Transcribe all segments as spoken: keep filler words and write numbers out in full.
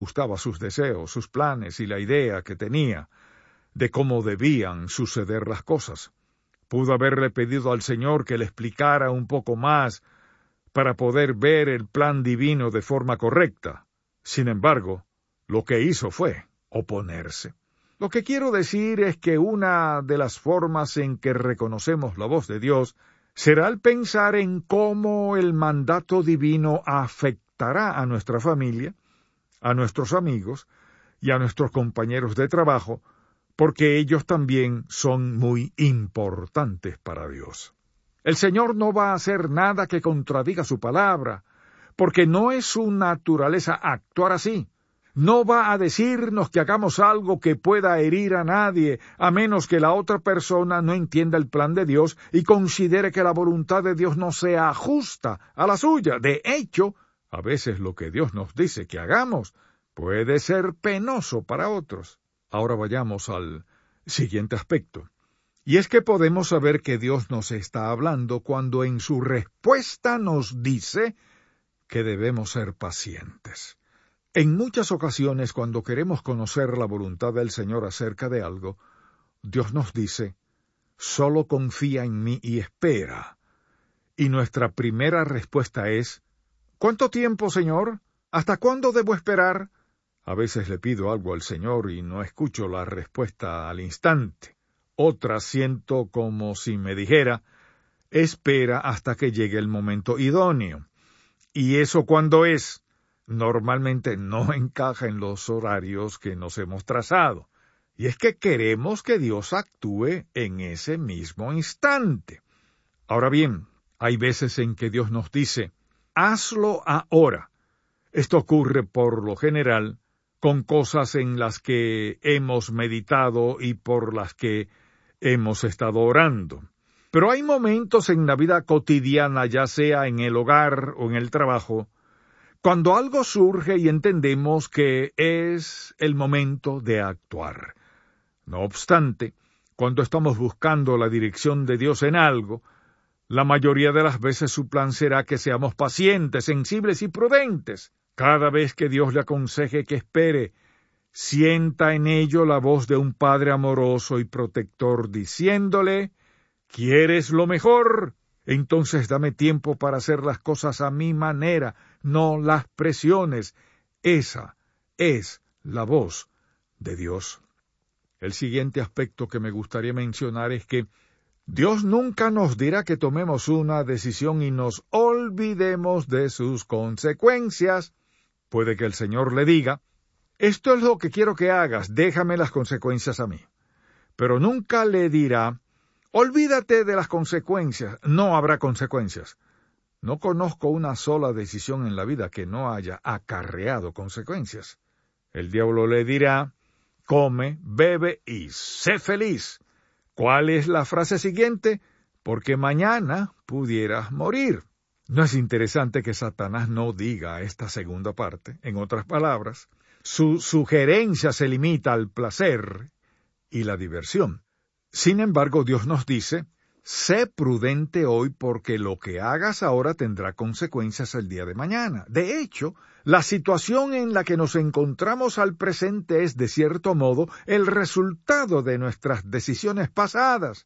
gustaba sus deseos, sus planes y la idea que tenía de cómo debían suceder las cosas. Pudo haberle pedido al Señor que le explicara un poco más para poder ver el plan divino de forma correcta. Sin embargo, lo que hizo fue oponerse. Lo que quiero decir es que una de las formas en que reconocemos la voz de Dios será al pensar en cómo el mandato divino afectará a nuestra familia, a nuestros amigos y a nuestros compañeros de trabajo, porque ellos también son muy importantes para Dios. El Señor no va a hacer nada que contradiga su palabra, porque no es su naturaleza actuar así. No va a decirnos que hagamos algo que pueda herir a nadie, a menos que la otra persona no entienda el plan de Dios y considere que la voluntad de Dios no sea justa a la suya. De hecho, a veces lo que Dios nos dice que hagamos puede ser penoso para otros. Ahora vayamos al siguiente aspecto. Y es que podemos saber que Dios nos está hablando cuando en su respuesta nos dice que debemos ser pacientes. En muchas ocasiones, cuando queremos conocer la voluntad del Señor acerca de algo, Dios nos dice, solo confía en mí y espera. Y nuestra primera respuesta es, ¿cuánto tiempo, Señor? ¿Hasta cuándo debo esperar? A veces le pido algo al Señor y no escucho la respuesta al instante. Otras siento como si me dijera, espera hasta que llegue el momento idóneo. ¿Y eso cuándo es? Normalmente no encaja en los horarios que nos hemos trazado. Y es que queremos que Dios actúe en ese mismo instante. Ahora bien, hay veces en que Dios nos dice, hazlo ahora. Esto ocurre por lo general con cosas en las que hemos meditado y por las que hemos estado orando. Pero hay momentos en la vida cotidiana, ya sea en el hogar o en el trabajo, cuando algo surge y entendemos que es el momento de actuar. No obstante, cuando estamos buscando la dirección de Dios en algo, la mayoría de las veces su plan será que seamos pacientes, sensibles y prudentes. Cada vez que Dios le aconseje que espere, sienta en ello la voz de un Padre amoroso y protector diciéndole, ¿quieres lo mejor? Entonces dame tiempo para hacer las cosas a mi manera, no las presiones. Esa es la voz de Dios. El siguiente aspecto que me gustaría mencionar es que Dios nunca nos dirá que tomemos una decisión y nos olvidemos de sus consecuencias. Puede que el Señor le diga, esto es lo que quiero que hagas, déjame las consecuencias a mí. Pero nunca le dirá, olvídate de las consecuencias, no habrá consecuencias. No conozco una sola decisión en la vida que no haya acarreado consecuencias. El diablo le dirá, come, bebe y sé feliz. ¿Cuál es la frase siguiente? Porque mañana pudieras morir. ¿No es interesante que Satanás no diga esta segunda parte? En otras palabras, su sugerencia se limita al placer y la diversión. Sin embargo, Dios nos dice, sé prudente hoy porque lo que hagas ahora tendrá consecuencias el día de mañana. De hecho, la situación en la que nos encontramos al presente es, de cierto modo, el resultado de nuestras decisiones pasadas.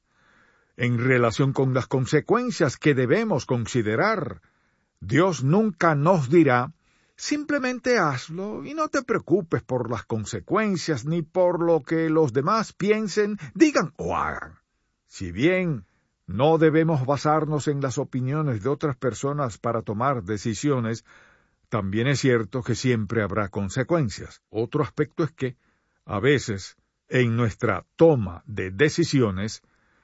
En relación con las consecuencias que debemos considerar, Dios nunca nos dirá, simplemente hazlo y no te preocupes por las consecuencias ni por lo que los demás piensen, digan o hagan. Si bien no debemos basarnos en las opiniones de otras personas para tomar decisiones, también es cierto que siempre habrá consecuencias. Otro aspecto es que, a veces, en nuestra toma de decisiones,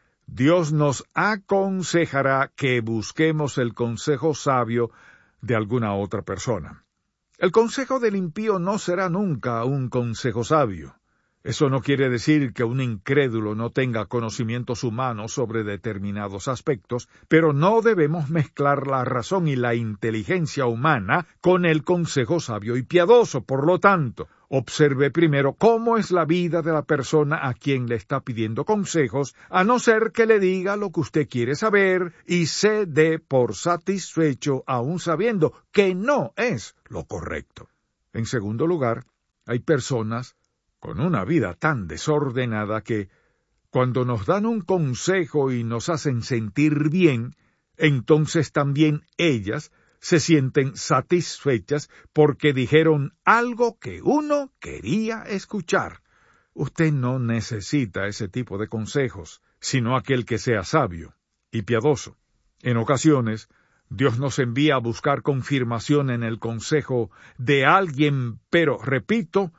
Dios nos aconsejará que busquemos el consejo sabio de alguna otra persona. El consejo del impío no será nunca un consejo sabio. Eso no quiere decir que un incrédulo no tenga conocimientos humanos sobre determinados aspectos, pero no debemos mezclar la razón y la inteligencia humana con el consejo sabio y piadoso. Por lo tanto, observe primero cómo es la vida de la persona a quien le está pidiendo consejos, a no ser que le diga lo que usted quiere saber y se dé por satisfecho aún sabiendo que no es lo correcto. En segundo lugar, Hay personas con una vida tan desordenada que, cuando nos dan un consejo y nos hacen sentir bien, entonces también ellas se sienten satisfechas porque dijeron algo que uno quería escuchar. Usted no necesita ese tipo de consejos, sino aquel que sea sabio y piadoso. En ocasiones, Dios nos envía a buscar confirmación en el consejo de alguien, pero, repito,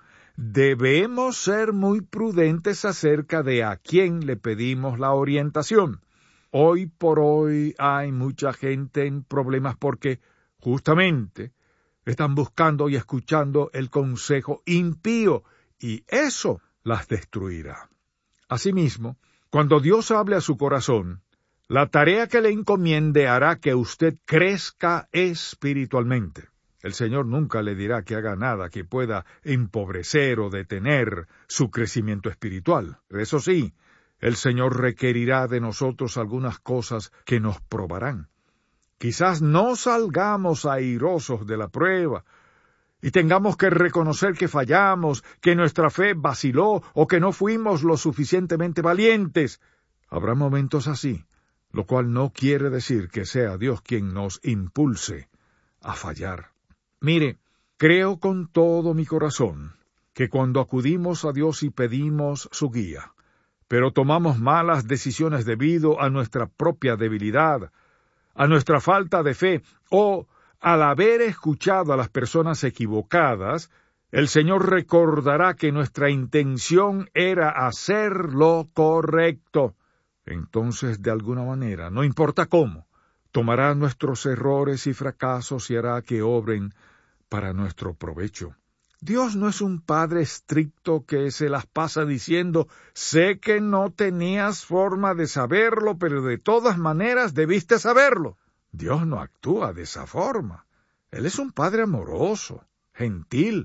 debemos ser muy prudentes acerca de a quién le pedimos la orientación. Hoy por hoy hay mucha gente en problemas porque, justamente, están buscando y escuchando el consejo impío, y eso las destruirá. Asimismo, cuando Dios hable a su corazón, la tarea que le encomiende hará que usted crezca espiritualmente. El Señor nunca le dirá que haga nada que pueda empobrecer o detener su crecimiento espiritual. Eso sí, el Señor requerirá de nosotros algunas cosas que nos probarán. Quizás no salgamos airosos de la prueba y tengamos que reconocer que fallamos, que nuestra fe vaciló o que no fuimos lo suficientemente valientes. Habrá momentos así, lo cual no quiere decir que sea Dios quien nos impulse a fallar. Mire, creo con todo mi corazón que cuando acudimos a Dios y pedimos su guía, pero tomamos malas decisiones debido a nuestra propia debilidad, a nuestra falta de fe o al haber escuchado a las personas equivocadas, el Señor recordará que nuestra intención era hacer lo correcto. Entonces, de alguna manera, no importa cómo, tomará nuestros errores y fracasos y hará que obren para nuestro provecho. Dios no es un padre estricto que se las pasa diciendo, sé que no tenías forma de saberlo, pero de todas maneras debiste saberlo. Dios no actúa de esa forma. Él es un padre amoroso, gentil,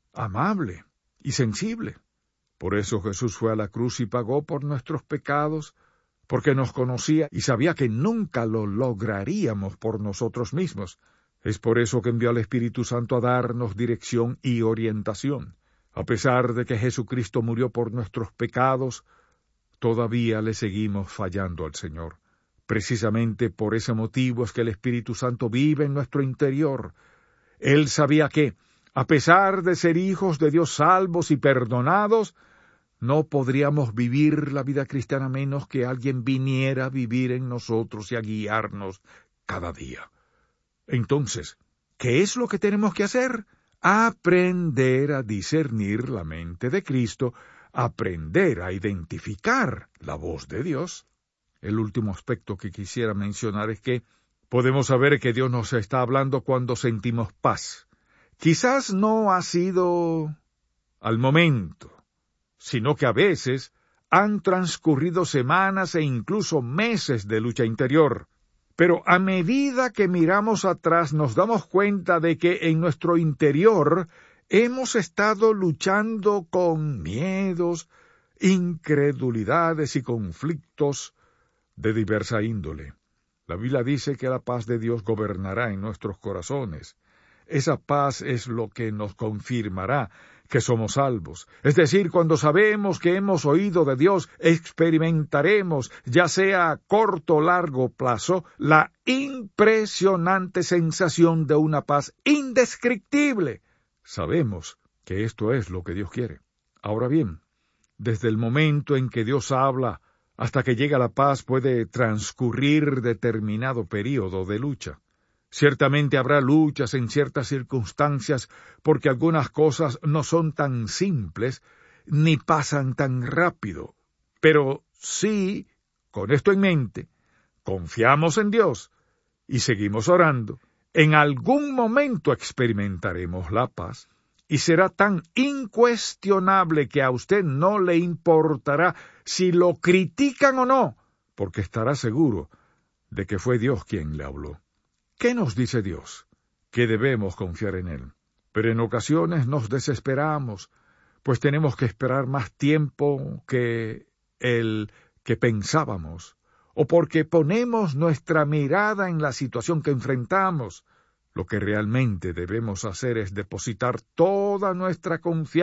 amable y sensible. Por eso Jesús fue a la cruz y pagó por nuestros pecados, porque nos conocía y sabía que nunca lo lograríamos por nosotros mismos. Es por eso que envió al Espíritu Santo a darnos dirección y orientación. A pesar de que Jesucristo murió por nuestros pecados, todavía le seguimos fallando al Señor. Precisamente por ese motivo es que el Espíritu Santo vive en nuestro interior. Él sabía que, a pesar de ser hijos de Dios salvos y perdonados, no podríamos vivir la vida cristiana menos que alguien viniera a vivir en nosotros y a guiarnos cada día. Entonces, ¿qué es lo que tenemos que hacer? Aprender a discernir la mente de Cristo, aprender a identificar la voz de Dios. El último aspecto que quisiera mencionar es que podemos saber que Dios nos está hablando cuando sentimos paz. Quizás no ha sido al momento, sino que a veces han transcurrido semanas e incluso meses de lucha interior. Pero a medida que miramos atrás nos damos cuenta de que en nuestro interior hemos estado luchando con miedos, incredulidades y conflictos de diversa índole. La Biblia dice que la paz de Dios gobernará en nuestros corazones. Esa paz es lo que nos confirmará que somos salvos. Es decir, cuando sabemos que hemos oído de Dios, experimentaremos, ya sea a corto o largo plazo, la impresionante sensación de una paz indescriptible. Sabemos que esto es lo que Dios quiere. Ahora bien, desde el momento en que Dios habla hasta que llega la paz puede transcurrir determinado período de lucha. Ciertamente habrá luchas en ciertas circunstancias porque algunas cosas no son tan simples ni pasan tan rápido. Pero sí, con esto en mente, confiamos en Dios y seguimos orando. En algún momento experimentaremos la paz y será tan incuestionable que a usted no le importará si lo critican o no, porque estará seguro de que fue Dios quien le habló. ¿Qué nos dice Dios? Que debemos confiar en Él. Pero en ocasiones nos desesperamos, pues tenemos que esperar más tiempo que el que pensábamos, o porque ponemos nuestra mirada en la situación que enfrentamos. Lo que realmente debemos hacer es depositar toda nuestra confianza